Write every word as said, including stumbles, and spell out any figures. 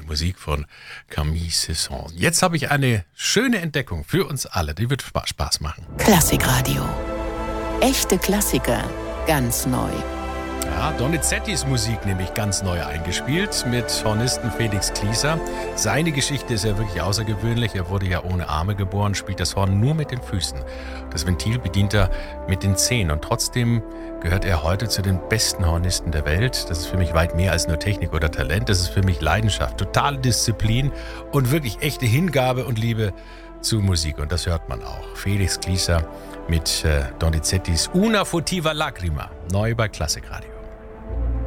Musik von Camille Cesson. Jetzt habe ich eine schöne Entdeckung für uns alle. Die wird Spaß machen. Klassikradio. Echte Klassiker. Ganz neu. Ja, Donizettis Musik nämlich ganz neu eingespielt mit Hornisten Felix Klieser. Seine Geschichte ist ja wirklich außergewöhnlich. Er wurde ja ohne Arme geboren, spielt das Horn nur mit den Füßen. Das Ventil bedient er mit den Zehen und trotzdem gehört er heute zu den besten Hornisten der Welt. Das ist für mich weit mehr als nur Technik oder Talent. Das ist für mich Leidenschaft, totale Disziplin und wirklich echte Hingabe und Liebe zu Musik. Und das hört man auch. Felix Klieser mit äh, Donizettis Una furtiva lacrima, neu bei Klassikradio.